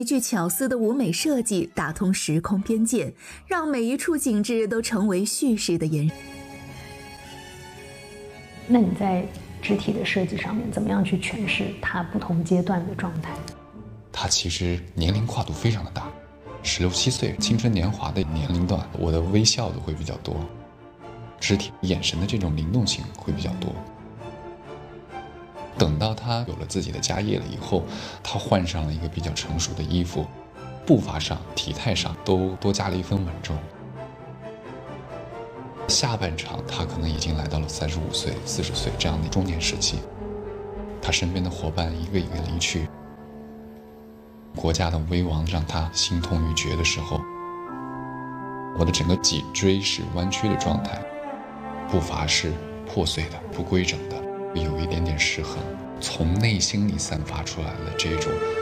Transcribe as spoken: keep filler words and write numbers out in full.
一具巧思的舞美设计打通时空边界，让每一处景致都成为叙事的延伸。 那你在肢体的设计上面，怎么样去诠释它不同阶段的状态？ 它其实年龄跨度非常的大，十六七岁青春年华的年龄段，我的微笑的会比较多，肢体眼神的这种灵动性会比较多。等到他有了自己的家业了以后，他换上了一个比较成熟的衣服，步伐上体态上都多加了一分稳重。下半场他可能已经来到了三十五岁四十岁这样的中年时期，他身边的伙伴一个一个离去，国家的危亡让他心痛欲绝的时候，我的整个脊椎是弯曲的状态，步伐是破碎的不规整的，有一点点失衡，从内心里散发出来了这种